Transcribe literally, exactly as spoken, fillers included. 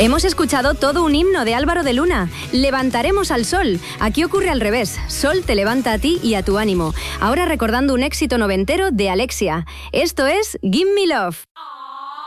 Hemos escuchado todo un himno de Álvaro de Luna. Levantaremos al sol. Aquí ocurre al revés. Sol te levanta a ti y a tu ánimo. Ahora recordando un éxito noventero de Alexia. Esto es Give Me Love.